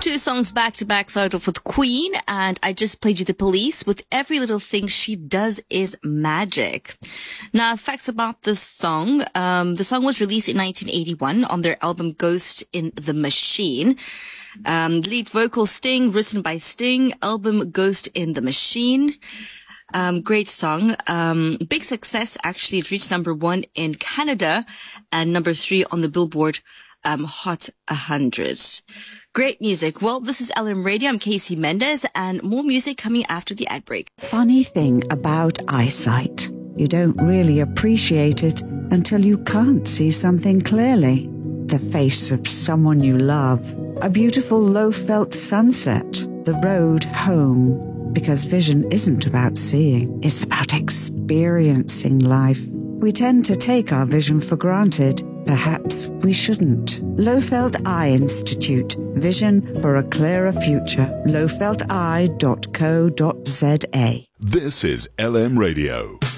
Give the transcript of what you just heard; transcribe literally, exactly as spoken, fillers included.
Two songs back to back started off with Queen, and I just played you The Police with Every Little Thing She Does Is Magic. Now, facts about this song. Um, the song was released in nineteen eighty-one on their album Ghost in the Machine. Um, lead vocal Sting, written by Sting, album Ghost in the Machine. Um, great song. Um, big success, actually. It reached number one in Canada and number three on the Billboard um, Hot one hundred. Great music. Well, this is L M Radio. I'm Casey Mendez, and more music coming after the ad break. Funny thing about eyesight. You don't really appreciate it until you can't see something clearly. The face of someone you love. A beautiful low-felt sunset. The road home. Because vision isn't about seeing. It's about experiencing life. We tend to take our vision for granted. Perhaps we shouldn't. Lowfelt Eye Institute. Vision for a clearer future. low felt eye dot co dot z a. This is L M Radio.